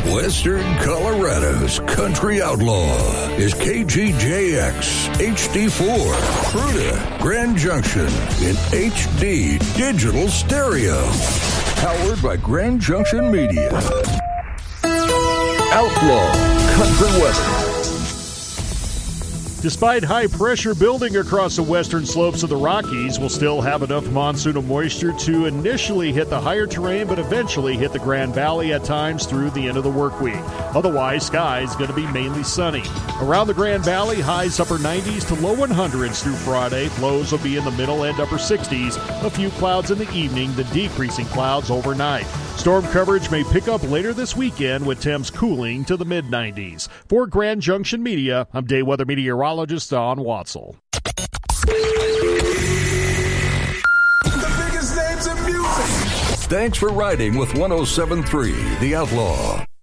Western Colorado's country outlaw is KGJX HD4, Fruita, Grand Junction in HD digital stereo. Powered by Grand Junction Media. Outlaw Country Western. Despite high pressure building across the western slopes of the Rockies, we'll still have enough monsoonal moisture to initially hit the higher terrain, but eventually hit the Grand Valley at times through the end of the work week. Otherwise, skies going to be mainly sunny. Around the Grand Valley, highs upper 90s to low 100s through Friday. Lows will be in the middle and upper 60s. A few clouds in the evening, the decreasing clouds overnight. Storm coverage may pick up later this weekend with temps cooling to the mid-90s. For Grand Junction Media, I'm day weather meteorologist Don Watzel. The biggest names in music. Thanks for riding with 107.3 The Outlaw.